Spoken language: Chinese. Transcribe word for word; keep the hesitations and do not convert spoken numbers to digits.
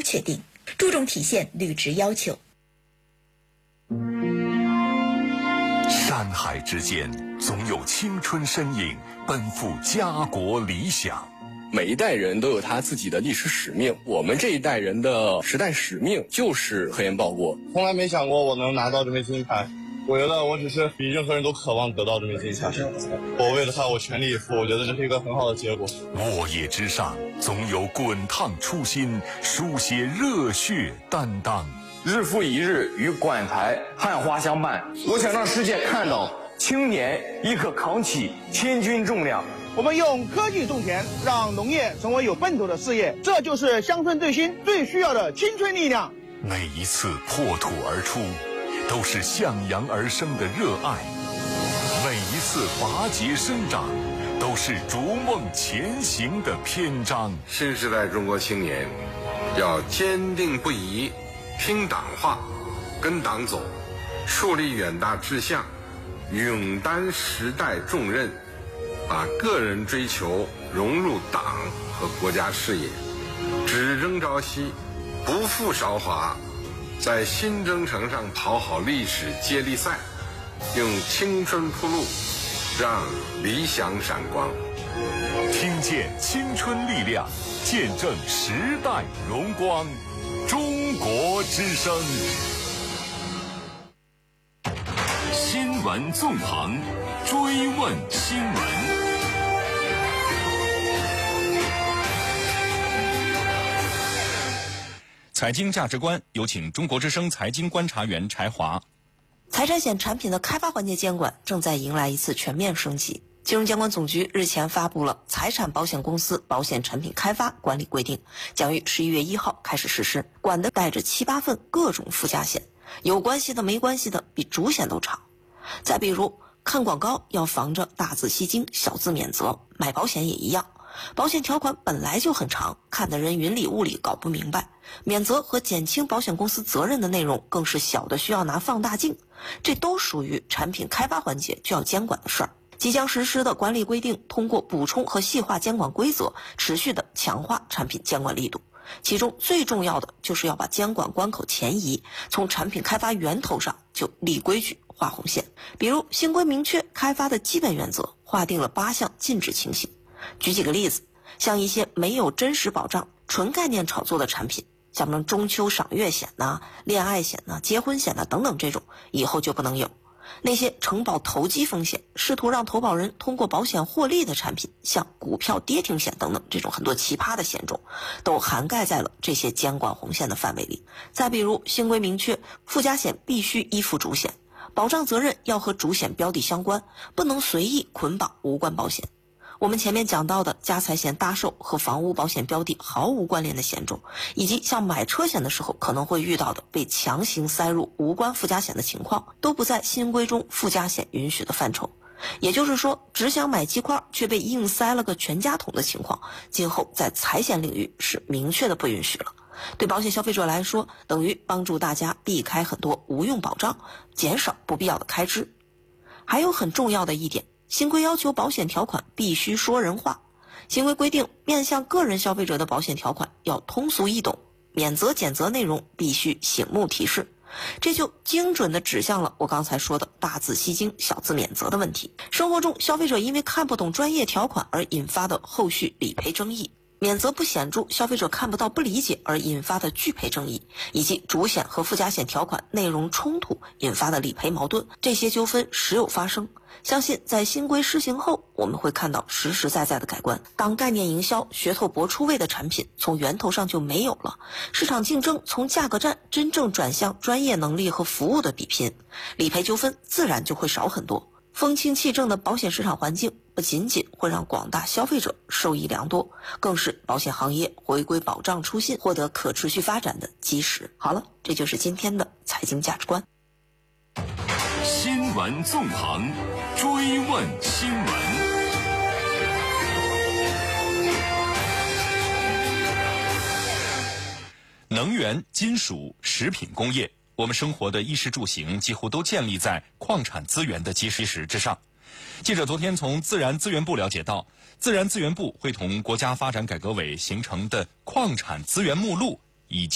确定，注重体现履职要求。 山海之间，总有青春身影奔赴家国理想。 每一代人都有他自己的历史使命，我们这一代人的时代使命就是科研报国。 从来没想过我能拿到这枚金牌，我觉得我只是比任何人都渴望得到这枚金牌。我为了他，我全力以赴，我觉得这是一个很好的结果。 沃野之上，总有滚烫初心，书写热血担当。 日复一日与馆台汉花相伴，我想让世界看到青年亦可扛起千钧重量。 我们用科技种田，让农业成为有奔头的事业，这就是乡村振兴最需要的青春力量。 每一次破土而出，都是向阳而生的热爱；每一次拔节生长，都是逐梦前行的篇章。 新时代中国青年要坚定不移听党话，跟党走，树立远大志向，勇担时代重任，把个人追求融入党和国家事业，只争朝夕，不负韶华，在新征程上跑好历史接力赛，用青春铺路，让理想闪光。 听见青春力量，见证时代荣光。中国之声，新闻纵横，追问新闻。 财经价值观，有请中国之声财经观察员柴华。 财产险产品的开发环节监管正在迎来一次全面升级。金融监管总局日前发布了《财产保险公司保险产品开发管理规定》，将于十一月一号开始实施，管的带着七八份各种附加险，有关系的没关系的比主险都长。再比如看广告要防着大字吸睛，小字免责，买保险也一样，保险条款本来就很长，看得人云里雾里搞不明白，免责和减轻保险公司责任的内容更是小的需要拿放大镜，这都属于产品开发环节就要监管的事儿。即将实施的管理规定通过补充和细化监管规则，持续的强化产品监管力度。其中最重要的就是要把监管关口前移，从产品开发源头上就立规矩、画红线。比如新规明确开发的基本原则，划定了八项禁止情形。举几个例子，像一些没有真实保障、纯概念炒作的产品，像什么中秋赏月险呐、啊、恋爱险呐、啊、结婚险呐、啊、等等，这种以后就不能有。那些承保投机风险，试图让投保人通过保险获利的产品，像股票跌停险等等这种很多奇葩的险种，都涵盖在了这些监管红线的范围里。再比如新规明确，附加险必须依附主险，保障责任要和主险标的相关，不能随意捆绑无关保险。我们前面讲到的家财险大寿和房屋保险标的毫无关联的险种，以及像买车险的时候可能会遇到的被强行塞入无关附加险的情况，都不在新规中附加险允许的范畴。也就是说，只想买鸡块却被硬塞了个全家桶的情况，今后在财险领域是明确的不允许了。对保险消费者来说，等于帮助大家避开很多无用保障，减少不必要的开支。还有很重要的一点，新规要求保险条款必须说人话。新规规定，面向个人消费者的保险条款要通俗易懂，免责减责内容必须醒目提示。这就精准地指向了我刚才说的大字吸睛、小字免责的问题。生活中消费者因为看不懂专业条款而引发的后续理赔争议，免责不显著，消费者看不到不理解而引发的拒赔争议，以及主险和附加险条款内容冲突引发的理赔矛盾，这些纠纷时有发生。相信在新规施行后，我们会看到实实在在的改观。当概念营销、噱头博出位的产品从源头上就没有了，市场竞争从价格战真正转向专业能力和服务的比拼，理赔纠纷自然就会少很多。风清气正的保险市场环境不仅仅会让广大消费者受益良多，更是保险行业回归保障初心、获得可持续发展的基石。好了，这就是今天的财经价值观。 新闻纵横，追问新闻。 能源、金属、食品工业，我们生活的衣食住行几乎都建立在矿产资源的基石之上。记者昨天从自然资源部了解到，自然资源部会同国家发展改革委形成的矿产资源目录以及